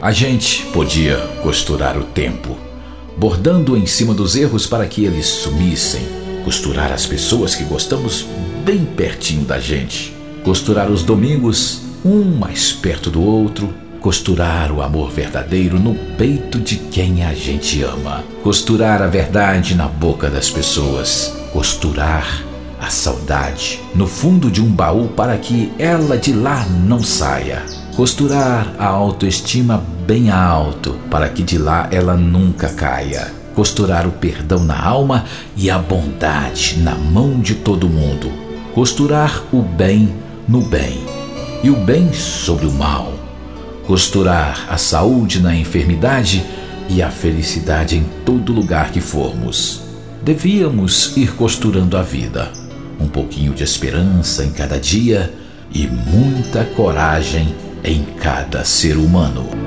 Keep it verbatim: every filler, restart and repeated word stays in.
A gente podia costurar o tempo, bordando em cima dos erros para que eles sumissem, costurar as pessoas que gostamos bem pertinho da gente, costurar os domingos, um mais perto do outro, costurar o amor verdadeiro no peito de quem a gente ama, costurar a verdade na boca das pessoas, costurar a saudade no fundo de um baú para que ela de lá não saia, costurar a autoestima bem alto para que de lá ela nunca caia, costurar o perdão na alma e a bondade na mão de todo mundo, costurar o bem no bem e o bem sobre o mal, costurar a saúde na enfermidade e a felicidade em todo lugar que formos. Devíamos ir costurando a vida, um pouquinho de esperança em cada dia e muita coragem em cada ser humano.